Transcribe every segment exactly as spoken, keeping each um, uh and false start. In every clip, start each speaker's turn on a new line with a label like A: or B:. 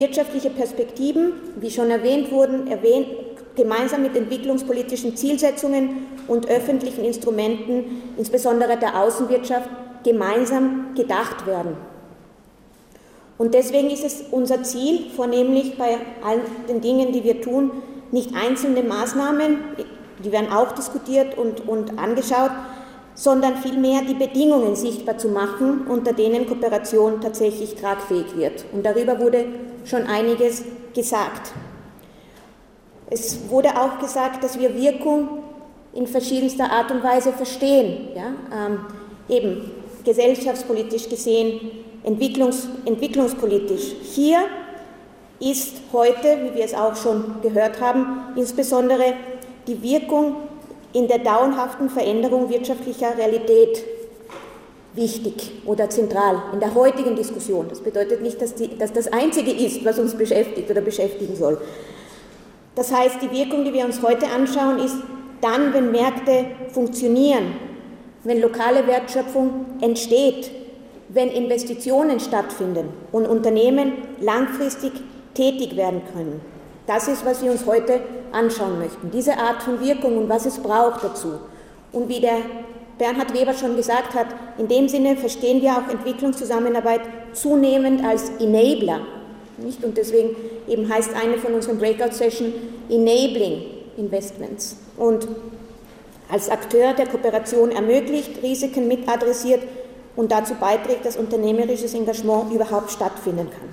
A: Wirtschaftliche Perspektiven, wie schon erwähnt wurden, erwähnt, gemeinsam mit entwicklungspolitischen Zielsetzungen und öffentlichen Instrumenten, insbesondere der Außenwirtschaft, gemeinsam gedacht werden. Und deswegen ist es unser Ziel, vornehmlich bei all den Dingen, die wir tun, nicht einzelne Maßnahmen, die werden auch diskutiert und, und angeschaut, sondern vielmehr die Bedingungen sichtbar zu machen, unter denen Kooperation tatsächlich tragfähig wird. Und darüber wurde schon einiges gesagt. Es wurde auch gesagt, dass wir Wirkung in verschiedenster Art und Weise verstehen, ja? ähm, eben gesellschaftspolitisch gesehen, entwicklungs, entwicklungspolitisch. Hier ist heute, wie wir es auch schon gehört haben, insbesondere die Wirkung in der dauerhaften Veränderung wirtschaftlicher Realität wichtig oder zentral in der heutigen Diskussion. Das bedeutet nicht, dass, die, dass das Einzige ist, was uns beschäftigt oder beschäftigen soll. Das heißt, die Wirkung, die wir uns heute anschauen, ist dann, wenn Märkte funktionieren, wenn lokale Wertschöpfung entsteht, wenn Investitionen stattfinden und Unternehmen langfristig tätig werden können. Das ist, was wir uns heute anschauen möchten. Diese Art von Wirkung und was es braucht dazu. Und wie der Bernhard Weber schon gesagt hat, in dem Sinne verstehen wir auch Entwicklungszusammenarbeit zunehmend als Enabler. Nicht? Und deswegen eben heißt eine von unseren Breakout-Sessions Enabling Investments. Und als Akteur der Kooperation ermöglicht, Risiken mit adressiert und dazu beiträgt, dass unternehmerisches Engagement überhaupt stattfinden kann.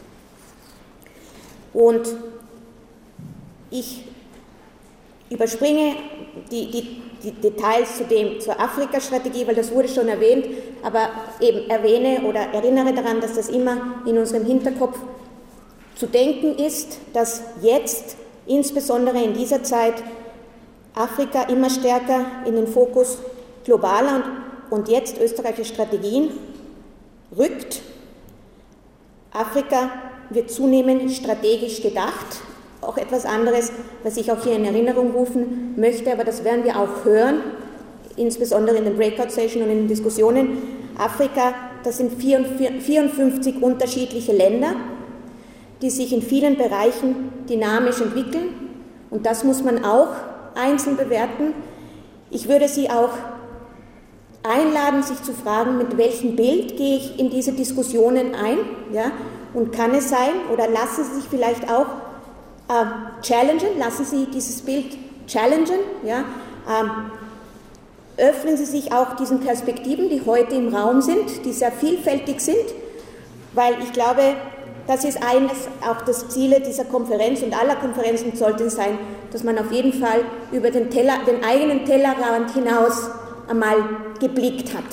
A: Und ich überspringe die, die, die Details zu dem, zur Afrika-Strategie, weil das wurde schon erwähnt, aber eben erwähne oder erinnere daran, dass das immer in unserem Hinterkopf zu denken ist, dass jetzt, insbesondere in dieser Zeit, Afrika immer stärker in den Fokus globaler und, und jetzt österreichischer Strategien rückt. Afrika wird zunehmend strategisch gedacht. Auch etwas anderes, was ich auch hier in Erinnerung rufen möchte, aber das werden wir auch hören, insbesondere in den Breakout-Sessions und in den Diskussionen. Afrika, das sind vierundfünfzig unterschiedliche Länder, die sich in vielen Bereichen dynamisch entwickeln, und das muss man auch einzeln bewerten. Ich würde Sie auch einladen, sich zu fragen, mit welchem Bild gehe ich in diese Diskussionen ein, ja? Und kann es sein, oder lassen Sie sich vielleicht auch äh, challengen, lassen Sie dieses Bild challengen, ja? Ähm, öffnen Sie sich auch diesen Perspektiven, die heute im Raum sind, die sehr vielfältig sind, weil ich glaube, das ist eines auch das Ziele dieser Konferenz und aller Konferenzen sollte es sein, dass man auf jeden Fall über den, Teller, den eigenen Tellerrand hinaus einmal geblickt hat.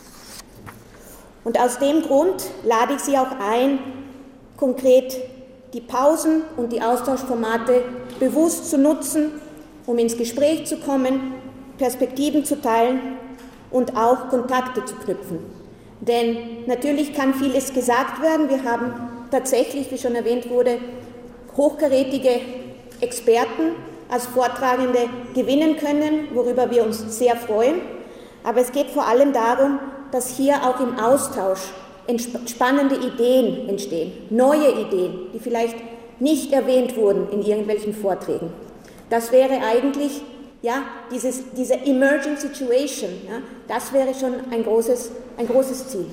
A: Und aus dem Grund lade ich Sie auch ein, konkret die Pausen und die Austauschformate bewusst zu nutzen, um ins Gespräch zu kommen, Perspektiven zu teilen und auch Kontakte zu knüpfen. Denn natürlich kann vieles gesagt werden. Wir haben tatsächlich, wie schon erwähnt wurde, hochkarätige Experten als Vortragende gewinnen können, worüber wir uns sehr freuen. Aber es geht vor allem darum, dass hier auch im Austausch spannende Ideen entstehen, neue Ideen, die vielleicht nicht erwähnt wurden in irgendwelchen Vorträgen. Das wäre eigentlich, ja, dieses, diese Emerging Situation, ja, das wäre schon ein großes, ein großes Ziel.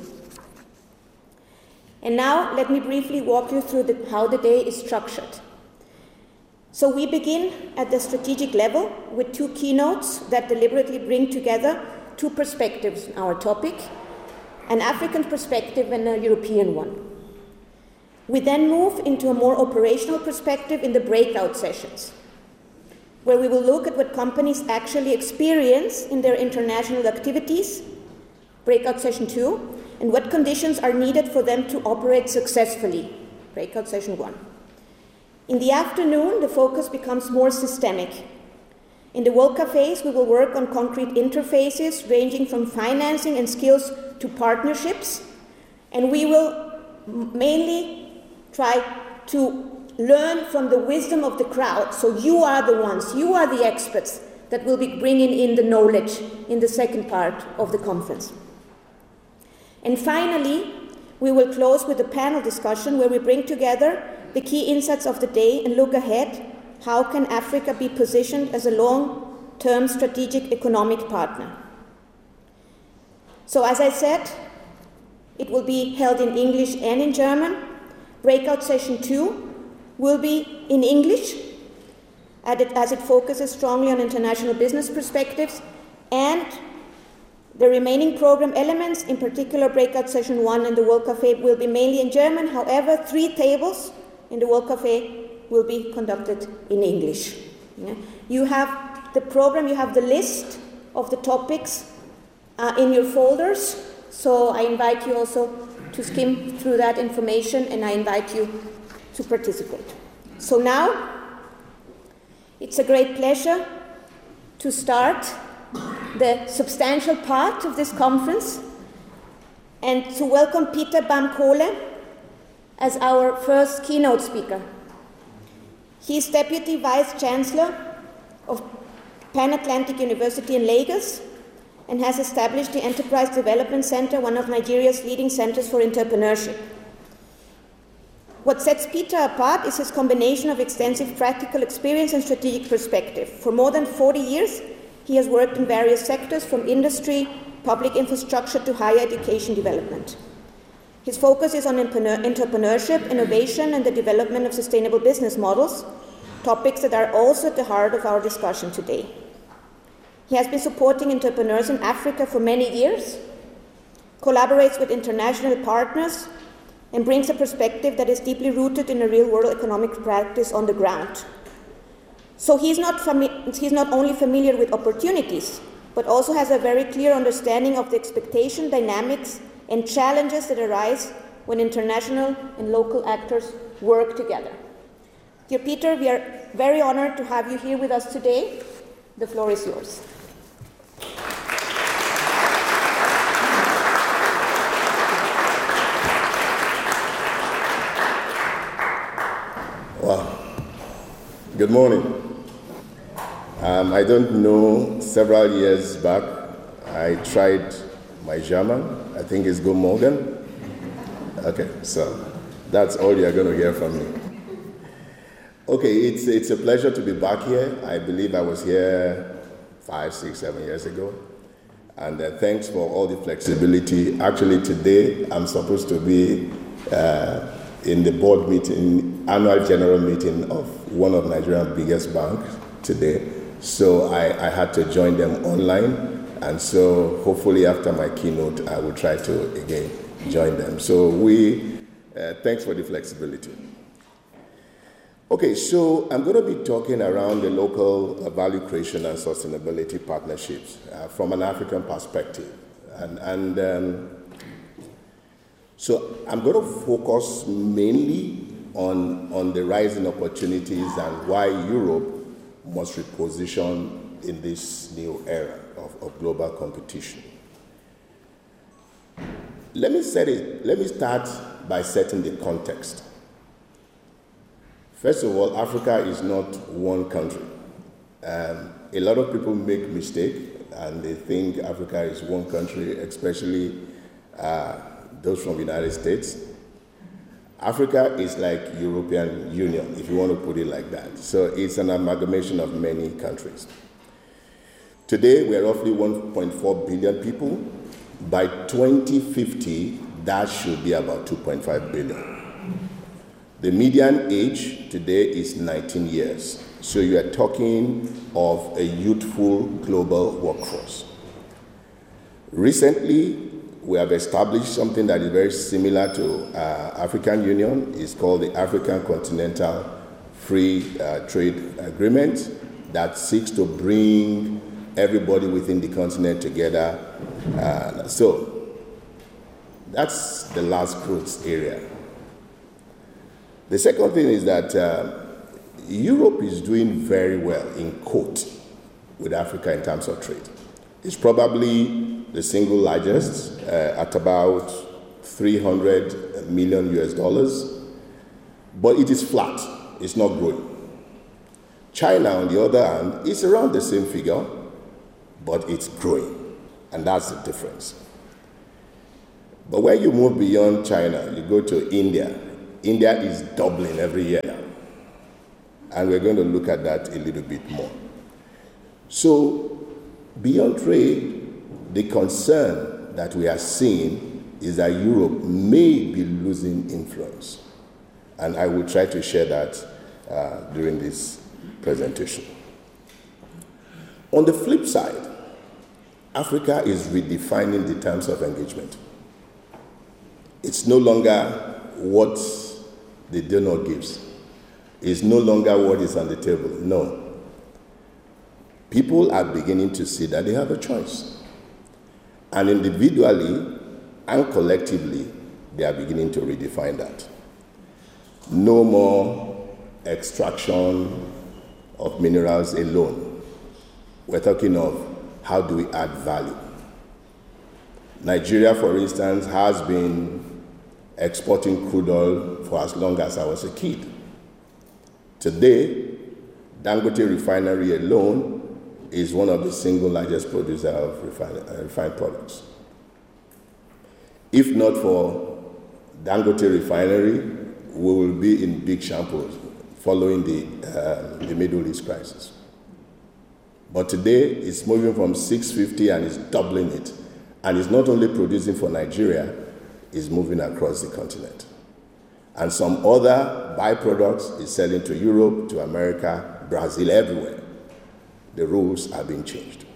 A: And now let me briefly walk you through the, how the day is structured. So we begin at the strategic level with two keynotes that deliberately bring together two perspectives on our topic, an African perspective and a European one. We then move into a more operational perspective in the breakout sessions, where we will look at what companies actually experience in their international activities, breakout session two, and what conditions are needed for them to operate successfully, breakout session one. In the afternoon, the focus becomes more systemic. In the World Cafes, we will work on concrete interfaces ranging from financing and skills to partnerships, and we will mainly try to learn from the wisdom of the crowd. So you are the ones, you are the experts that will be bringing in the knowledge in the second part of the conference. And finally, we will close with a panel discussion where we bring together the key insights of the day and look ahead. How can Africa be positioned as a long-term strategic economic partner? So as I said, it will be held in English and in German. Breakout session two will be in English, as it focuses strongly on international business perspectives, and the remaining program elements, in particular breakout session one and the World Café, will be mainly in German. However, three tables in the World Café will be conducted in English. Yeah. You have the program, you have the list of the topics uh, in your folders, so I invite you also to skim through that information, and I invite you to participate. So now, it's a great pleasure to start the substantial part of this conference and to welcome Peter Bamkole as our first keynote speaker. He is Deputy Vice Chancellor of Pan-Atlantic University in Lagos and has established the Enterprise Development Center, one of Nigeria's leading centers for entrepreneurship. What sets Peter apart is his combination of extensive practical experience and strategic perspective. For more than forty years, he has worked in various sectors, from industry, public infrastructure to higher education development. His focus is on entrepreneurship, innovation, and the development of sustainable business models, topics that are also at the heart of our discussion today. He has been supporting entrepreneurs in Africa for many years, collaborates with international partners, and brings a perspective that is deeply rooted in a real-world economic practice on the ground. So he's not, fami- he's not only familiar with opportunities, but also has a very clear understanding of the expectation, dynamics, and challenges that arise when international and local actors work together. Dear Peter, we are very honored to have you here with us today. The floor is yours.
B: Wow. Good morning. Um, I don't know, several years back, I tried my German. I think it's Guten Morgen. Okay, so that's all you're going to hear from me. Okay, it's, it's a pleasure to be back here. I believe I was here five, six, seven years ago. And uh, thanks for all the flexibility. Actually, today I'm supposed to be uh, in the board meeting, annual general meeting of one of Nigeria's biggest banks today. So I, I had to join them online. And so hopefully after my keynote, I will try to, again, join them. So we, uh, thanks for the flexibility. Okay, so I'm going to be talking around the local uh, value creation and sustainability partnerships uh, from an African perspective. And, and um, so I'm going to focus mainly on, on the rising opportunities and why Europe must reposition in this new era of, of global competition. Let me set it, let me start by setting the context. First of all, Africa is not one country. Um, a lot of people make mistake and they think Africa is one country, especially uh, those from the United States. Africa is like European Union, if you want to put it like that. So it's an amalgamation of many countries. Today, we are roughly one point four billion people. By twenty fifty, that should be about two point five billion. The median age today is nineteen years. So you are talking of a youthful global workforce. Recently, we have established something that is very similar to uh, African Union. It's called the African Continental Free uh, Trade Agreement that seeks to bring everybody within the continent together. Uh, so that's the last growth area. The second thing is that uh, Europe is doing very well, in quote, with Africa in terms of trade. It's probably the single largest uh, at about three hundred million U S dollars, but it is flat, it's not growing. China, on the other hand, is around the same figure, but it's growing, and that's the difference. But when you move beyond China, you go to India. India is doubling every year now. And we're going to look at that a little bit more. So, beyond trade, the concern that we are seeing is that Europe may be losing influence. And I will try to share that uh, during this presentation. On the flip side, Africa is redefining the terms of engagement. It's no longer what the donor gives. It's no longer what is on the table. No. People are beginning to see that they have a choice. And individually and collectively, they are beginning to redefine that. No more extraction of minerals alone. We're talking of how do we add value. Nigeria, for instance, has been exporting crude oil for as long as I was a kid. Today, Dangote Refinery alone is one of the single largest producers of refined, uh, refined products. If not for Dangote Refinery, we will be in big shambles following the, uh, the Middle East crisis. But today, it's moving from six fifty and it's doubling it. And it's not only producing for Nigeria, it's moving across the continent. And some other byproducts is selling to Europe, to America, Brazil, everywhere. The rules are being changed.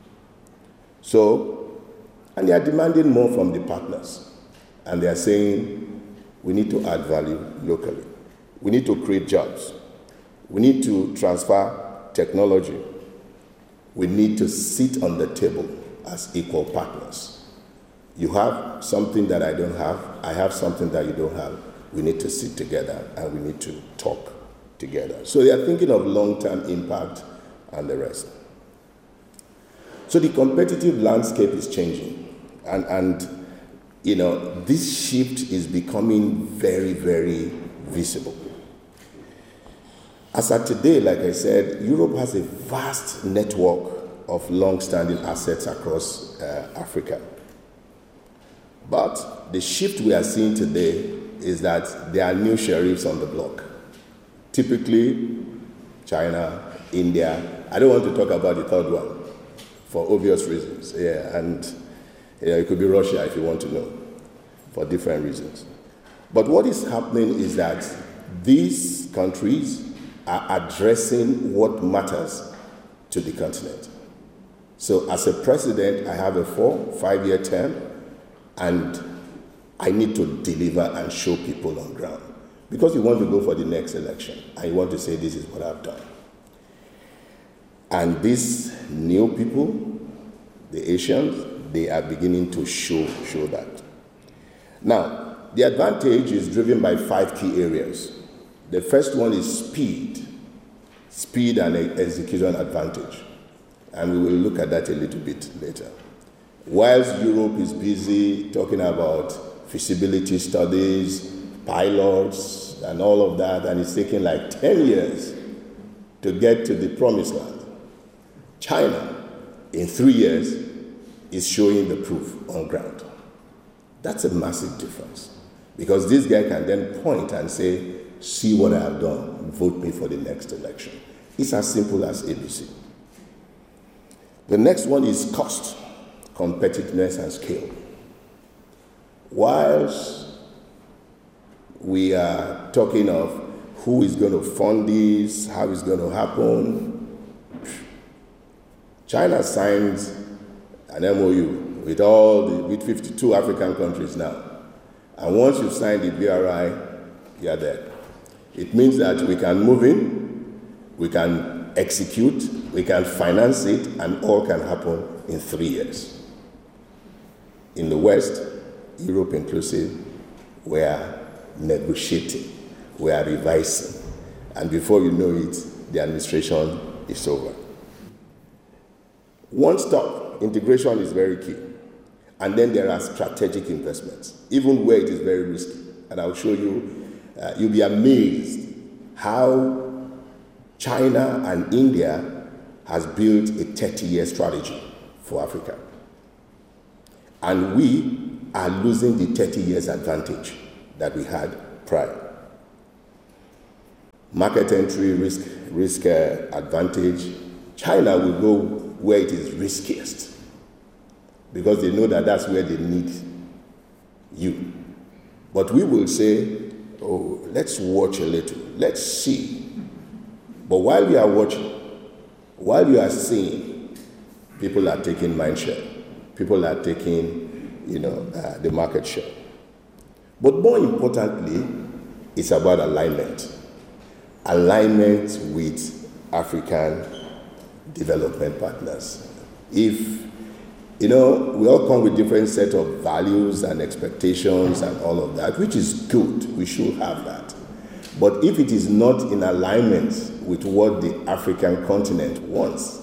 B: So, and they are demanding more from the partners. And they are saying, we need to add value locally. We need to create jobs. We need to transfer technology. We need to sit on the table as equal partners. You have something that I don't have. I have something that you don't have. We need to sit together and we need to talk together. So they are thinking of long-term impact and the rest. So the competitive landscape is changing. And, and you know, this shift is becoming very, very visible. As of today, like I said, Europe has a vast network of long-standing assets across uh, Africa. But the shift we are seeing today is that there are new sheriffs on the block. Typically, China, India. I don't want to talk about the third one for obvious reasons. Yeah, and you know, it could be Russia if you want to know, for different reasons. But what is happening is that these countries are addressing what matters to the continent. So as a president, I have a four, five-year term, and I need to deliver and show people on ground. Because you want to go for the next election, and you want to say, this is what I've done. And these new people, the Asians, they are beginning to show, show that. Now, the advantage is driven by five key areas. The first one is speed. Speed and execution advantage. And we will look at that a little bit later. Whilst Europe is busy talking about feasibility studies, pilots, and all of that, and it's taking like ten years to get to the promised land, China, in three years, is showing the proof on ground. That's a massive difference. Because this guy can then point and say, see what I have done, vote me for the next election. It's as simple as A B C. The next one is cost, competitiveness, and scale. Whilst we are talking of who is going to fund this, how it's going to happen, China signs an M O U with all the, with fifty-two African countries now. And once you've signed the B R I, you're there. It means that we can move in, we can execute, we can finance it, and all can happen in three years. In the West, Europe inclusive, we are negotiating, we are revising, and before you know it, the administration is over. One stop, integration is very key. And then there are strategic investments, even where it is very risky. And I'll show you, uh, you'll be amazed how China and India has built a thirty-year strategy for Africa. And we are losing the thirty years advantage that we had prior. market entry, risk, risk uh, advantage. China will go where it is riskiest because they know that that's where they need you. But we will say, oh, let's watch a little, let's see. But while we are watching, while you are seeing, people are taking mind share. People are taking, you know, uh, the market share. But more importantly, it's about alignment. Alignment with African development partners. If, you know, we all come with different set of values and expectations and all of that, which is good, we should have that. But if it is not in alignment with what the African continent wants,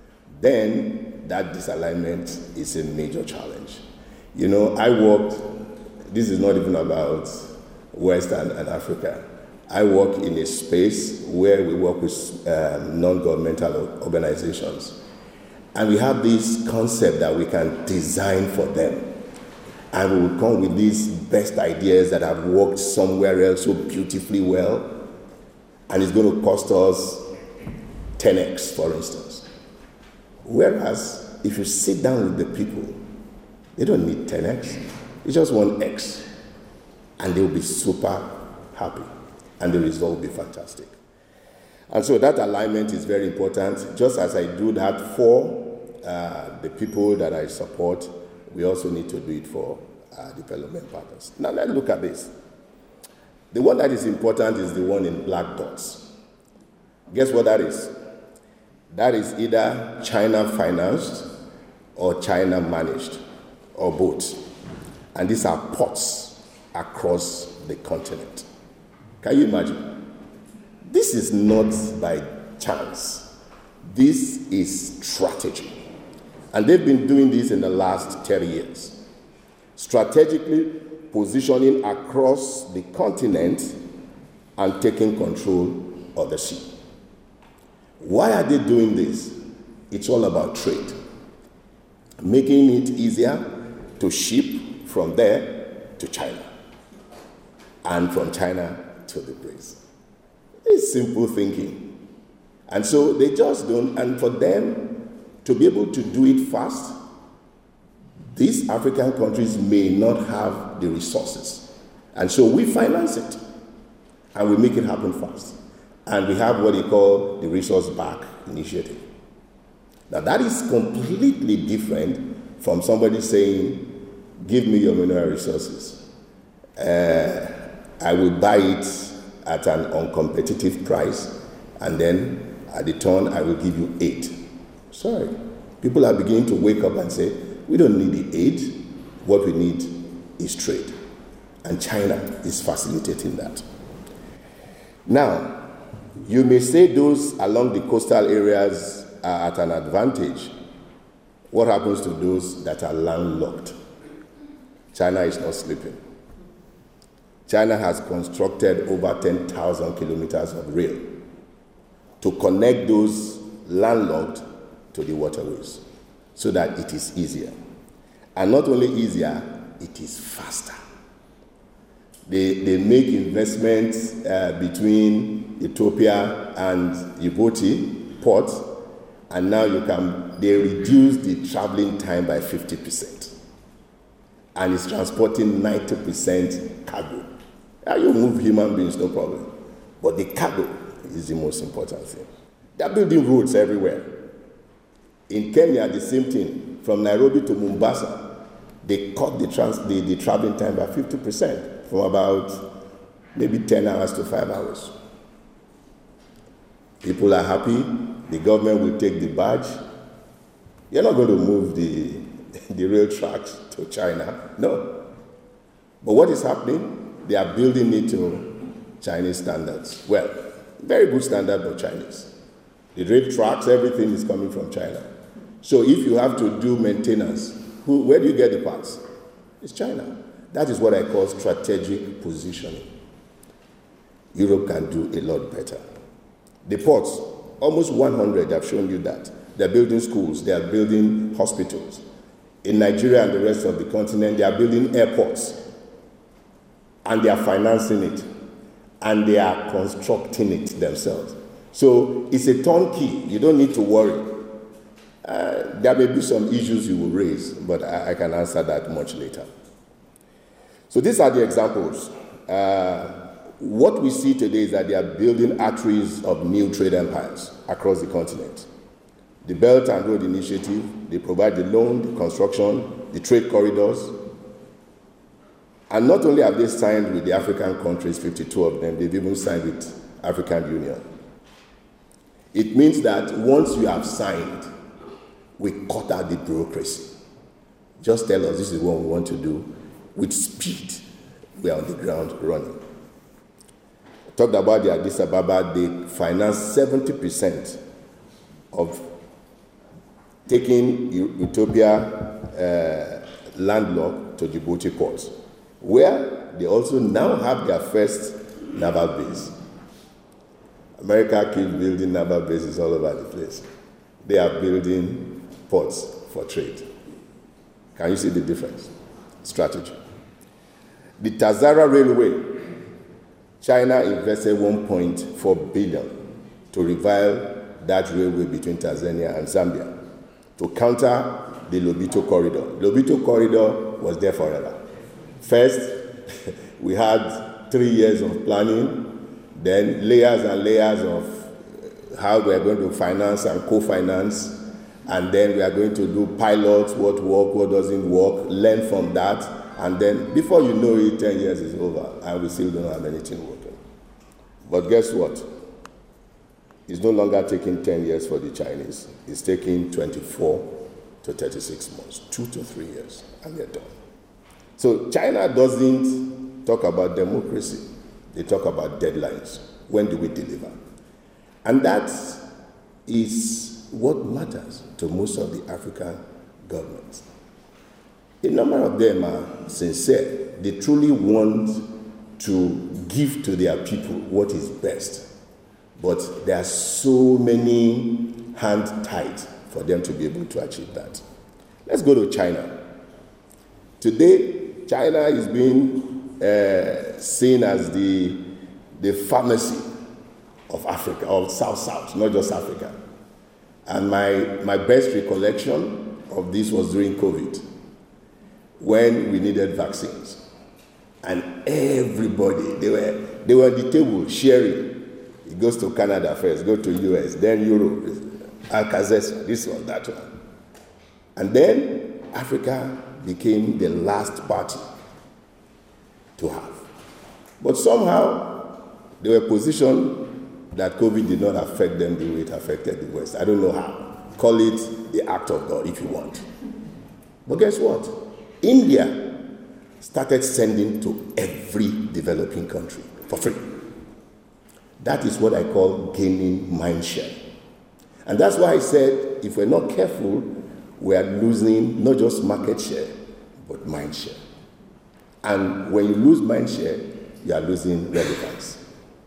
B: then that disalignment is a major challenge. You know, I worked, this is not even about West and, and Africa. I work in a space where we work with um, non-governmental organizations. And we have this concept that we can design for them. And we will come with these best ideas that have worked somewhere else so beautifully well. And it's going to cost us ten x, for instance. Whereas, if you sit down with the people, they don't need ten x. It's just one x. And they'll be super happy. And the result will be fantastic. And so that alignment is very important. Just as I do that for uh, the people that I support, we also need to do it for uh, development partners. Now let's look at this. The one that is important is the one in black dots. Guess what that is? That is either China financed or China managed, or both. And these are ports across the continent. Can you imagine? This is not by chance. This is strategy. And they've been doing this in the last thirty years. Strategically positioning across the continent and taking control of the sea. Why are they doing this? It's all about trade. Making it easier to ship from there to China. And from China to the place. It's simple thinking. And so they just don't, and for them to be able to do it fast, these African countries may not have the resources. And so we finance it, and we make it happen fast. And we have what they call the Resource Back Initiative. Now that is completely different from somebody saying, give me your mineral resources. Uh, I will buy it at an uncompetitive price, and then at the turn, I will give you aid. Sorry. People are beginning to wake up and say, we don't need the aid. What we need is trade. And China is facilitating that. Now, you may say those along the coastal areas are at an advantage. What happens to those that are landlocked? China is not sleeping. China has constructed over ten thousand kilometers of rail to connect those landlocked to the waterways so that it is easier. And not only easier, it is faster. They, they make investments uh, between Ethiopia and Djibouti port, and now you can, they reduce the traveling time by fifty percent. And it's transporting ninety percent cargo. Now you move human beings, no problem. But the cargo is the most important thing. They're building roads everywhere. In Kenya, the same thing. From Nairobi to Mombasa, they cut the, trans, the, the traveling time by fifty percent, from about maybe ten hours to five hours. People are happy. The government will take the badge. You're not going to move the, the rail tracks to China. No. But what is happening? They are building it to Chinese standards. Well, very good standard, but Chinese. The rail tracks, everything is coming from China. So if you have to do maintenance, who, where do you get the parts? It's China. That is what I call strategic positioning. Europe can do a lot better. The ports, almost one hundred, I've shown you that. They're building schools, they are building hospitals. In Nigeria and the rest of the continent, they are building airports. And they are financing it. and they are constructing it themselves. So it's a turnkey. You don't need to worry. Uh, there may be some issues you will raise, but I, I can answer that much later. So these are the examples. Uh, what we see today is that they are building arteries of new trade empires across the continent. The Belt and Road Initiative, they provide the loan, the construction, the trade corridors. And not only have they signed with the African countries, fifty-two of them, they've even signed with African Union. It means that once you have signed, we cut out the bureaucracy. Just tell us this is what we want to do. With speed, we are on the ground running. I talked about the Addis Ababa, they financed seventy percent of taking Ethiopia uh, landlocked to Djibouti ports, where they also now have their first naval base. America keeps building naval bases all over the place. They are building ports for trade. Can you see the difference? Strategy. The Tazara Railway, China invested one point four billion dollars to revive that railway between Tanzania and Zambia to counter the Lobito Corridor. Lobito Corridor was there forever. First, we had three years of planning, then layers and layers of how we are going to finance and co-finance, and then we are going to do pilots, what works, what doesn't work, learn from that, and then before you know it, ten years is over, and we still don't have anything working. But guess what? It's no longer taking ten years for the Chinese. It's taking twenty-four to thirty-six months, two to three years, and they're done. So China doesn't talk about democracy. They talk about deadlines. When do we deliver? And that is what matters to most of the African governments. A number of them are sincere. They truly want to give to their people what is best. But there are so many hands tied for them to be able to achieve that. Let's go to China. Today, China is being uh, seen as the, the pharmacy of Africa, of South-South, not just Africa. And my, my best recollection of this was during COVID, when we needed vaccines. And everybody, they were, they were at the table sharing. It goes to Canada first, go to U S, then Europe, Alcazes, this one, that one. And then Africa became the last party to have. But somehow, they were positioned that COVID did not affect them the way it affected the West. I don't know how. Call it the act of God if you want. But guess what? India started sending to every developing country for free. That is what I call gaining mindshare. And that's why I said, if we're not careful, we are losing not just market share, but mind share. And when you lose mind share, you are losing relevance.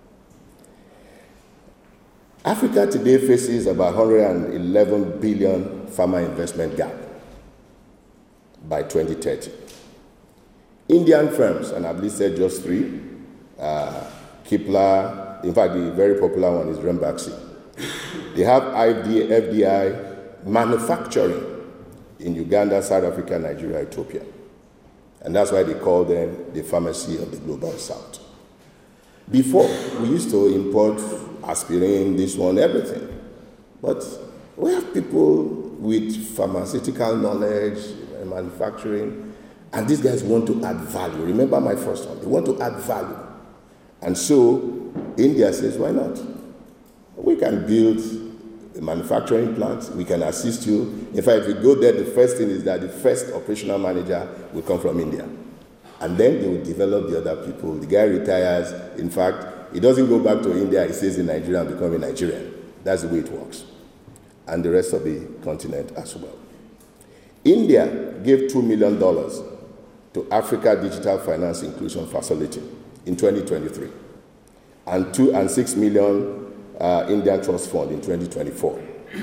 B: Africa today faces about one hundred eleven billion farmer investment gap by twenty thirty. Indian firms, and I've listed just three, uh, Kipla, in fact, the very popular one is Ranbaxy. They have F D I manufacturing in Uganda, South Africa, Nigeria, Ethiopia. And that's why they call them the pharmacy of the global south. Before, we used to import aspirin, this one, everything. But we have people with pharmaceutical knowledge, manufacturing, and these guys want to add value. Remember my first one, they want to add value. And so, India says, why not? We can build a manufacturing plant, we can assist you. In fact, if you go there, the first thing is that the first operational manager will come from India. And then they will develop the other people. The guy retires. In fact, he doesn't go back to India, he stays in Nigeria and becomes a Nigerian. That's the way it works. And the rest of the continent as well. India gave two million dollars to Africa Digital Finance Inclusion Facility in twenty twenty-three. And two and six million Uh, Indian Trust Fund in twenty twenty-four.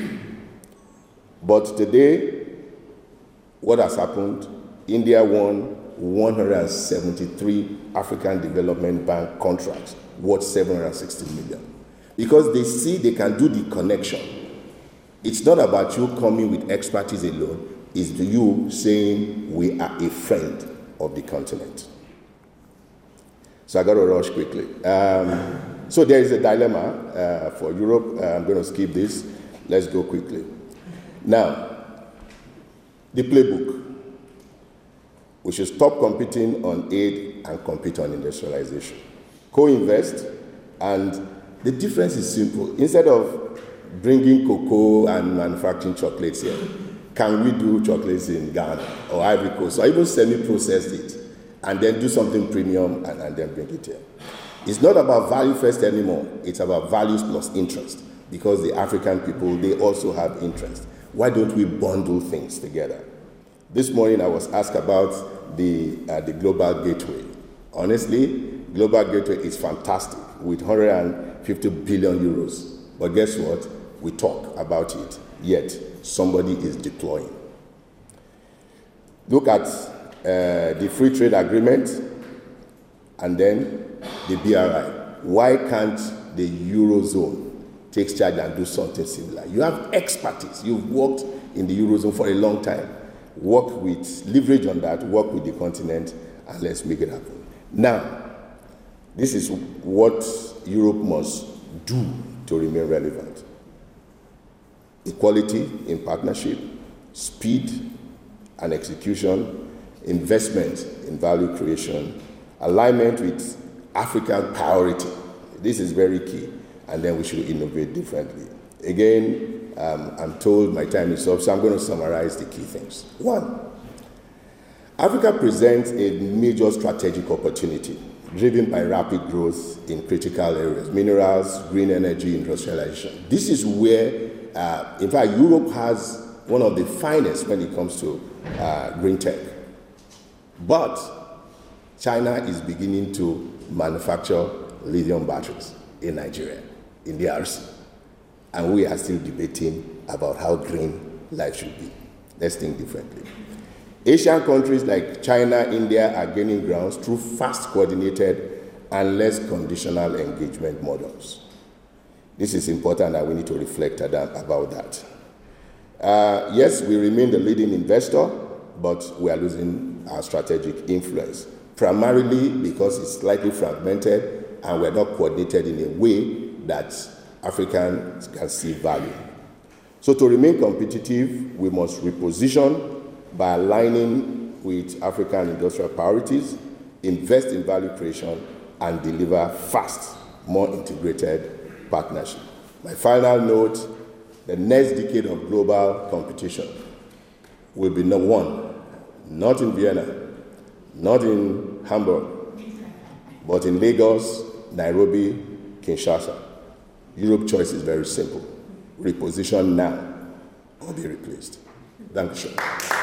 B: But today, what has happened? India won one hundred seventy-three African Development Bank contracts worth seven hundred sixty million. Because they see they can do the connection. It's not about you coming with expertise alone, it's you saying we are a friend of the continent. So I got to rush quickly. Um, so there is a dilemma uh, for Europe. Uh, I'm going to skip this. Let's go quickly. Now, the playbook. We should stop competing on aid and compete on industrialization. Co-invest, and the difference is simple. Instead of bringing cocoa and manufacturing chocolates here, can we do chocolates in Ghana or Ivory Coast, or even semi-process it, and then do something premium and, and then bring it here? It's not about value first anymore. It's about values plus interest, because the African people, they also have interest. Why don't we bundle things together? This morning I was asked about the, uh, the Global Gateway. Honestly, Global Gateway is fantastic with one hundred fifty billion euros. But guess what? We talk about it, yet somebody is deploying. Look at uh, the free trade agreement and then the B R I. Why can't the Eurozone take charge and do something similar? You have expertise. You've worked in the Eurozone for a long time. Work with, leverage on that, work with the continent, and let's make it happen. Now, this is what Europe must do to remain relevant. Equality in partnership, speed and execution, investment in value creation, alignment with African priority. This is very key, and then we should innovate differently. Again, um, I'm told my time is up, so I'm going to summarize the key things. One, Africa presents a major strategic opportunity driven by rapid growth in critical areas, minerals, green energy, industrialization. This is where, uh, in fact, Europe has one of the finest when it comes to uh, green tech. But China is beginning to manufacture lithium batteries in Nigeria, in the R C. And we are still debating about how green life should be. Let's think differently. Asian countries like China, India are gaining grounds through fast, coordinated, and less conditional engagement models. This is important, and we need to reflect about that. Uh, yes, we remain the leading investor, but we are losing our strategic influence, primarily because it's slightly fragmented and we're not coordinated in a way that Africans can see value. So to remain competitive, we must reposition by aligning with African industrial priorities, invest in value creation, and deliver fast, more integrated partnership. My final note, the next decade of global competition will be no one, not in Vienna, not in Hamburg, but in Lagos, Nairobi, Kinshasa. Europe's choice is very simple. Reposition now or be replaced. Thank you.